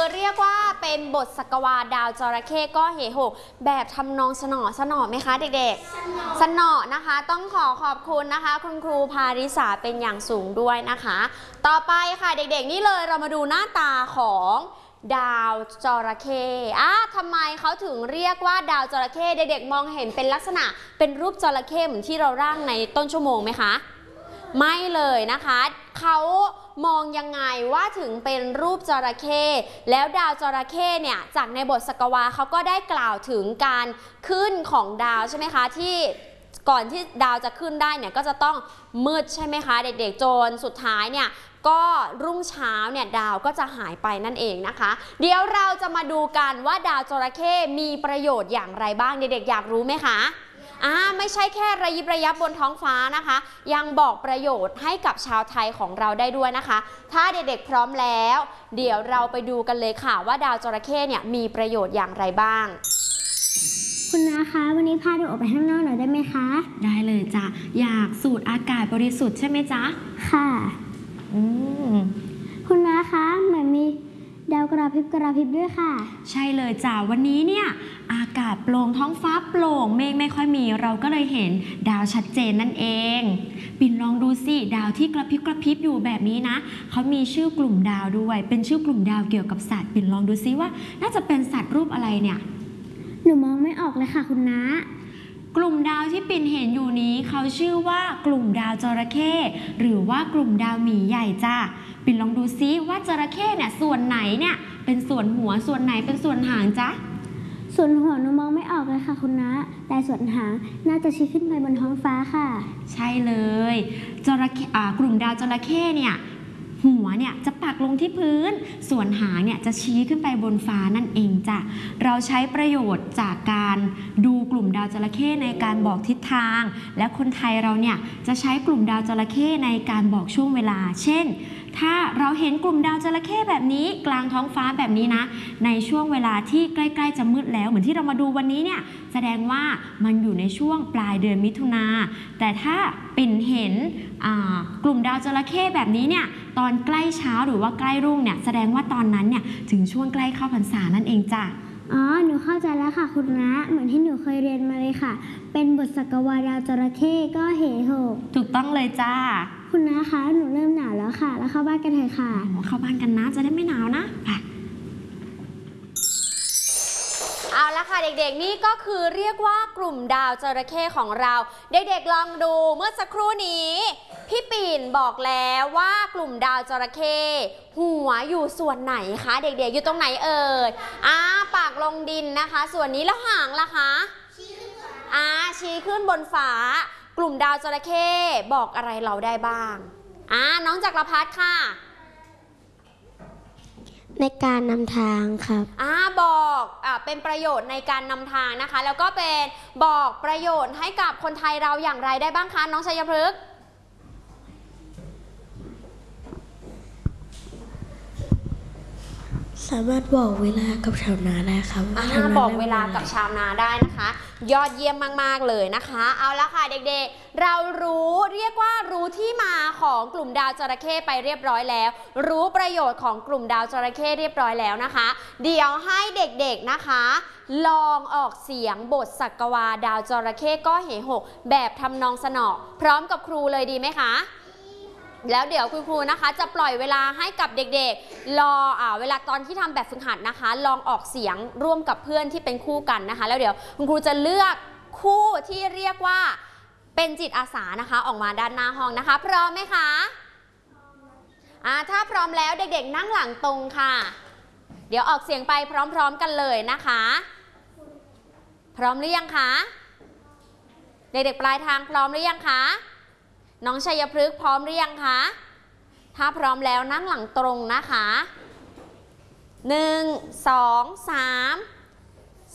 เรียกว่าเป็นบทสักวาดาวจระเข้ก็เหหกแบบทำนองสนอไหมคะเด็กๆสนอนะคะต้องขอบคุณนะคะคุณครูภาริสาเป็นอย่างสูงด้วยนะคะต่อไปค่ะเด็กๆนี่เลยเรามาดูหน้าตาของดาวจระเข้ทำไมเขาถึงเรียกว่าดาวจระเข้เด็กๆมองเห็นเป็นลักษณะเป็นรูปจระเข้เหมือนที่เราร่างในต้นชั่วโมงไหมคะไม่เลยนะคะเขามองยังไงว่าถึงเป็นรูปจระเข้แล้วดาวจระเข้เนี่ยจากในบทสักวาเขาก็ได้กล่าวถึงการขึ้นของดาวใช่ไหมคะที่ก่อนที่ดาวจะขึ้นได้เนี่ยก็จะต้องมืดใช่ไหมคะเด็กๆจนสุดท้ายเนี่ยก็รุ่งเช้าเนี่ยดาวก็จะหายไปนั่นเองนะคะเดี๋ยวเราจะมาดูกันว่าดาวจระเข้มีประโยชน์อย่างไรบ้างเด็กๆอยากรู้ไหมคะไม่ใช่แค่ระยิบระยับบนท้องฟ้านะคะยังบอกประโยชน์ให้กับชาวไทยของเราได้ด้วยนะคะถ้าเด็กๆพร้อมแล้วเดี๋ยวเราไปดูกันเลยค่ะว่าดาวจระเข้เนี่ยมีประโยชน์อย่างไรบ้างคุณน้าคะวันนี้พาหนูออกไปข้างนอกหน่อยได้ไหมคะได้เลยจ้ะอยากสูดอากาศบริสุทธิ์ใช่ไหมจ๊ะค่ะคุณน้าคะเหมือนมีดาวกระพริบด้วยค่ะใช่เลยจ้ะวันนี้เนี่ยอากาศโปร่งท้องฟ้าโปร่งเมฆไม่ค่อยมีเราก็เลยเห็นดาวชัดเจนนั่นเองปิ่นลองดูสิดาวที่กระพริบอยู่แบบนี้นะเขามีชื่อกลุ่มดาวด้วยเป็นชื่อกลุ่มดาวเกี่ยวกับสัตว์ปิ่นลองดูซิว่าน่าจะเป็นสัตว์รูปอะไรเนี่ยหนูมองไม่ออกเลยค่ะคุณน้ากลุ่มดาวที่ปิ่นเห็นอยู่นี้เขาชื่อว่ากลุ่มดาวจระเข้หรือว่ากลุ่มดาวหมีใหญ่จ้ะปิ่นลองดูซิว่าจระเข้เนี่ยส่วนไหนเนี่ยเป็นส่วนหัวส่วนไหนเป็นส่วนหางจ๊ะส่วนหัวหนูมองไม่ออกเลยค่ะคุณน้าแต่ส่วนหางน่าจะชี้ขึ้นไปบนท้องฟ้าค่ะใช่เลยจระเข้กลุ่มดาวจระเข้เนี่ยหัวเนี่ยจะปักลงที่พื้นส่วนหางเนี่ยจะชี้ขึ้นไปบนฟ้านั่นเองจ้ะเราใช้ประโยชน์จากการดูกลุ่มดาวจระเข้ในการบอกทิศทางและคนไทยเราเนี่ยจะใช้กลุ่มดาวจระเข้ในการบอกช่วงเวลาเช่นถ้าเราเห็นกลุ่มดาวจระเข้แบบนี้กลางท้องฟ้าแบบนี้นะในช่วงเวลาที่ใกล้ๆจะมืดแล้วเหมือนที่เรามาดูวันนี้เนี่ยแสดงว่ามันอยู่ในช่วงปลายเดือนมิถุนาแต่ถ้าปิ่นเห็นกลุ่มดาวจระเข้แบบนี้เนี่ยตอนใกล้เช้าหรือว่าใกล้รุ่งเนี่ยแสดงว่าตอนนั้นเนี่ยถึงช่วงใกล้เข้าพรรษานั่นเองจ้ะหนูเข้าใจแล้วค่ะคุณน้าเหมือนที่หนูเคยเรียนมาเลยค่ะเป็นบทสักวาดาวจระเข้ก็เหหกถูกต้องเลยจ้าคุณน้าคะหนูเริ่มหนาวแล้วค่ะแล้วเข้าบ้านกันเถอะค่ะเข้าบ้านกันนะจะได้ไม่หนาวนะไปเอาละค่ะเด็กๆนี่ก็คือเรียกว่ากลุ่มดาวจระเข้ของเราเด็กๆลองดูเมื่อสักครู่นี้พี่ปิ่นบอกแล้วว่ากลุ่มดาวจระเข้หัวอยู่ส่วนไหนคะเด็กๆอยู่ตรงไหนเอ่ยปากลงดินนะคะส่วนนี้แล้วหางล่ะคะชี้ขึ้นบนฝากลุ่มดาวจระเข้บอกอะไรเราได้บ้างน้องจักรพัฒน์ค่ะในการนำทางครับบอกเป็นประโยชน์ในการนำทางนะคะแล้วก็เป็นบอกประโยชน์ให้กับคนไทยเราอย่างไรได้บ้างคะน้องชัยพฤกษ์สามารถบอกเวลากับชาวนาได้ครับบอกเวลากับชาวนาได้นะคะยอดเยี่ยมมากๆเลยนะคะเอาละค่ะเด็กๆเราเรียกว่ารู้ที่มาของกลุ่มดาวจระเข้ไปเรียบร้อยแล้วรู้ประโยชน์ของกลุ่มดาวจระเข้เรียบร้อยแล้วนะคะเดี๋ยวให้เด็กๆนะคะลองออกเสียงบทสักวาดาวจระเข้ก็เหหกแบบทำนองสนอพร้อมกับครูเลยดีไหมคะแล้วเดี๋ยวคุณครูนะคะจะปล่อยเวลาให้กับเด็กๆเวลาตอนที่ทำแบบฝึกหัดนะคะลองออกเสียงร่วมกับเพื่อนที่เป็นคู่กันนะคะแล้วเดี๋ยวคุณครูจะเลือกคู่ที่เรียกว่าเป็นจิตอาสานะคะออกมาด้านหน้าห้องนะคะพร้อมไหมคะถ้าพร้อมแล้วเด็กๆนั่งหลังตรงค่ะเดี๋ยวออกเสียงไปพร้อมๆกันเลยนะคะพร้อมหรือยังคะเด็กๆปลายทางพร้อมหรือยังคะน้องชัยพฤกษ์พร้อมหรือยังคะถ้าพร้อมแล้วนั่งหลังตรงนะคะ1 2 3